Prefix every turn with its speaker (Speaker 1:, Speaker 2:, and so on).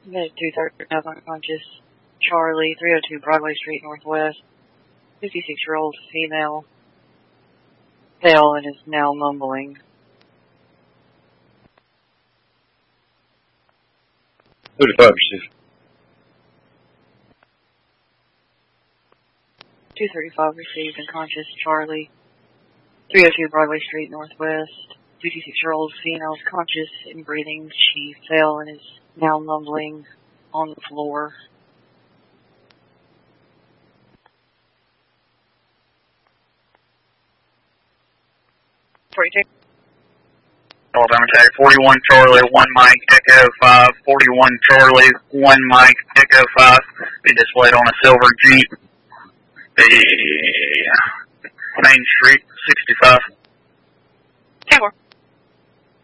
Speaker 1: Mid 239 unconscious. Charlie, 302 Broadway Street Northwest. 56-year-old female. Fell and is now mumbling.
Speaker 2: 35 received.
Speaker 1: 235 received unconscious. Charlie, 302 Broadway Street Northwest. 56-year-old female is conscious and breathing. She fell and is now mumbling on the floor.
Speaker 3: Alabama Tag 41 Charlie 1 Mike Echo 5 41 Charlie 1 Mike Echo 5 be displayed on a silver Jeep, the Main Street 65.
Speaker 1: 10-4.